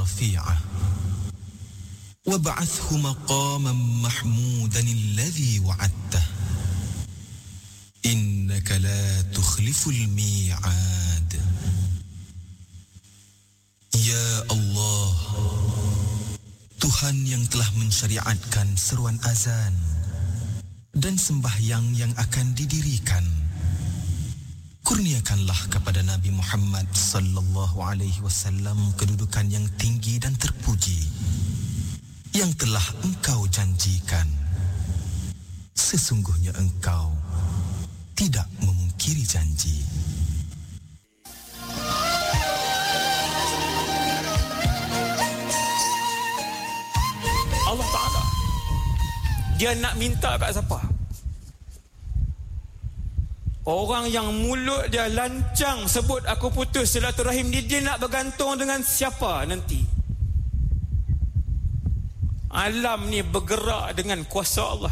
رفيعة وابعثه مقاما محمودا الذي وعدته إنك لا تخلف الميعاد. Ya Allah, Tuhan yang telah mensyariatkan seruan azan dan sembahyang yang akan didirikan, kurniakanlah kepada Nabi Muhammad sallallahu alaihi wasallam kedudukan yang tinggi dan terpuji yang telah Engkau janjikan. Sesungguhnya Engkau tidak memungkiri janji. Allah Ta'ala, dia nak minta kat siapa? Orang yang mulut dia lancang sebut aku putus silaturahim, dia nak bergantung dengan siapa nanti? Alam ni bergerak dengan kuasa Allah.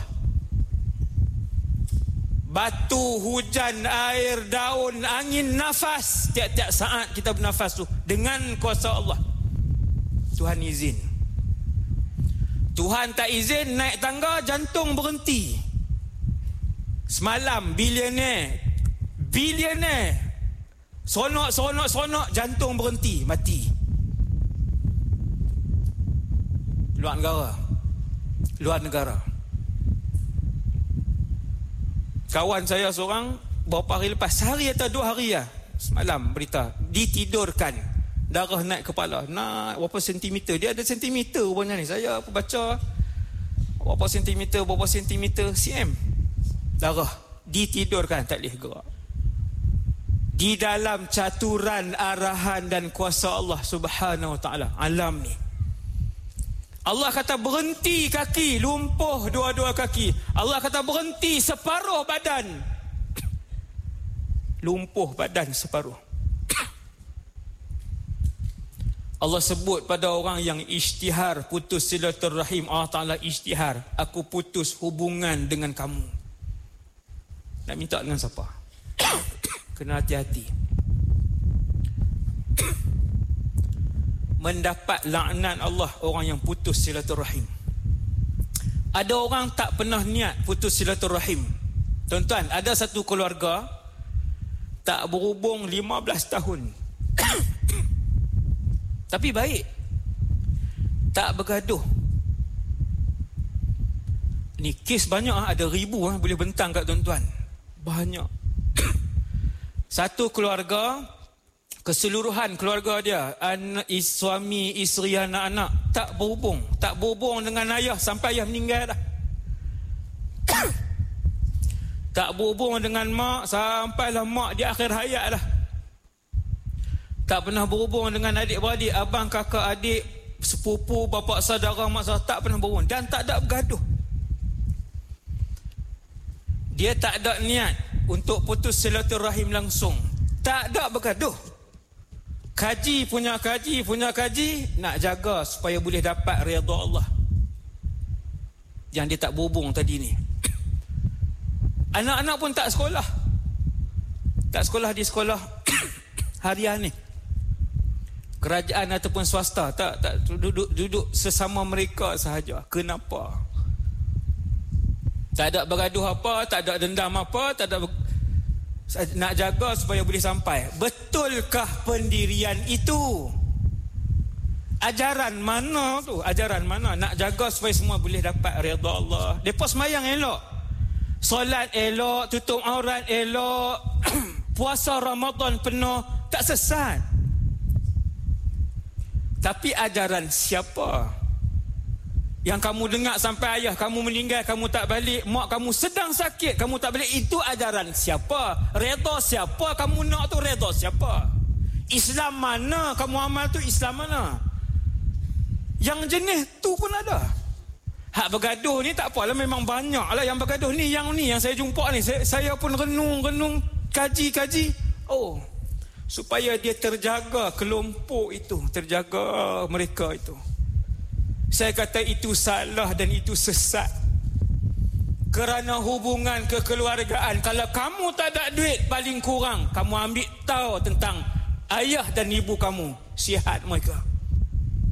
Batu, hujan, air, daun, angin, nafas, tiap-tiap saat kita bernafas tu dengan kuasa Allah. Tuhan izin. Tuhan tak izin, naik tangga jantung berhenti. Semalam bilioner sonok jantung berhenti, mati. Luar negara. Kawan saya seorang beberapa hari lepas, sehari atau 2 hari lah, semalam berita, ditidurkan, darah naik kepala, naik berapa sentimeter, dia ada sentimeter rupanya ni, saya baca berapa sentimeter cm darah, ditidurkan, tak boleh gerak. Di dalam caturan arahan dan kuasa Allah Subhanahu wa ta'ala. Alam ni, Allah kata berhenti kaki, lumpuh dua-dua kaki. Allah kata berhenti separuh badan, lumpuh badan separuh. Allah sebut pada orang yang isytihar putus silaturahim, Allah Ta'ala isytihar, aku putus hubungan dengan kamu. Nak minta dengan siapa? Kena hati-hati. Mendapat laknat Allah orang yang putus silaturahim. Ada orang tak pernah niat putus silaturahim. Tuan-tuan, ada satu keluarga tak berhubung 15 tahun. Tapi baik, tak bergaduh. Ni kes banyak, ada ribu boleh bentang kat tuan-tuan. Banyak. Satu keluarga, keseluruhan keluarga dia, suami, isteri, anak-anak, tak berhubung dengan ayah sampai ayah meninggal dah. Tak berhubung dengan mak sampailah mak di akhir hayat dah. Tak pernah berhubung dengan adik-beradik, abang, kakak, adik, sepupu, bapa saudara, mak saudara, tak pernah berhubung dan tak ada bergaduh. Dia tak ada niat untuk putus silaturahim langsung, tak ada bergaduh. Kaji punya kaji, nak jaga supaya boleh dapat redha Allah. Yang dia tak berhubung tadi ni. Anak-anak pun tak sekolah. Tak sekolah di sekolah harian ni. Kerajaan ataupun swasta, tak duduk sesama mereka sahaja. Kenapa? Tak ada bergaduh apa, tak ada dendam apa, tak ada nak jaga supaya boleh sampai. Betulkah pendirian itu? Ajaran mana tu? Ajaran mana? Nak jaga supaya semua boleh dapat redha Allah. Depa semayang elok, solat elok, tutup aurat elok, puasa Ramadan penuh, tak sesat. Tapi ajaran siapa? Yang kamu dengar sampai ayah kamu meninggal, kamu tak balik, mak kamu sedang sakit, kamu tak balik, itu ajaran siapa? Redha siapa kamu nak tu? Redha siapa? Islam mana kamu amal tu? Islam mana? Yang jenis tu pun ada. Hak bergaduh ni tak apalah, memang banyak lah yang bergaduh ni. Yang saya jumpa ni, saya pun renung, kaji. Oh, supaya dia terjaga kelompok itu, terjaga mereka itu. Saya kata itu salah dan itu sesat. Kerana hubungan kekeluargaan, kalau kamu tak ada duit, paling kurang kamu ambil tahu tentang ayah dan ibu kamu, sihat mereka.